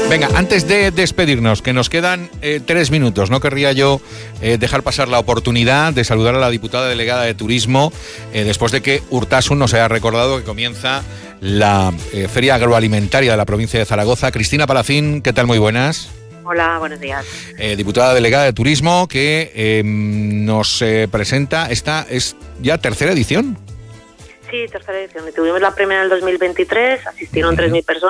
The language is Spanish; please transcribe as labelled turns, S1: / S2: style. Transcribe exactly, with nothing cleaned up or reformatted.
S1: Venga, antes de despedirnos, que nos quedan eh, tres minutos, no querría yo eh, dejar pasar la oportunidad de saludar a la diputada delegada de Turismo, eh, después de que Urtasun nos haya recordado que comienza la eh, Feria Agroalimentaria de la provincia de Zaragoza. Cristina Palacín, ¿qué tal? Muy buenas.
S2: Hola, buenos días.
S1: Eh, diputada delegada de Turismo, que eh, nos eh, presenta, esta es ya tercera edición.
S2: Sí, tercera edición. Tuvimos la primera en el dos mil veintitrés, asistieron uh-huh. tres mil personas.